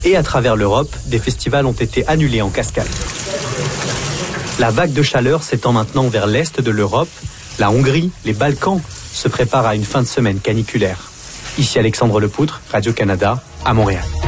Et à travers l'Europe, des festivals ont été annulés en cascade. La vague de chaleur s'étend maintenant vers l'est de l'Europe. La Hongrie, les Balkans se préparent à une fin de semaine caniculaire. Ici Alexandre Lepoutre, Radio-Canada, à Montréal.